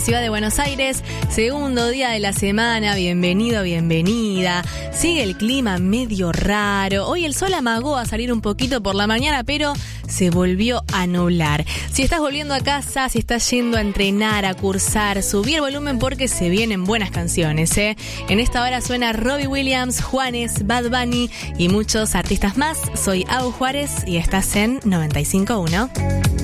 Ciudad de Buenos Aires, segundo día de la semana, bienvenido, bienvenida. Sigue el clima medio raro. Hoy el sol amagó a salir un poquito por la mañana, pero se volvió a nublar. Si estás volviendo a casa, si estás yendo a entrenar, a cursar, subí el volumen porque se vienen buenas canciones, ¿eh? En esta hora suena Robbie Williams, Juanes, Bad Bunny y muchos artistas más. Soy Au Juárez y estás en 95.1.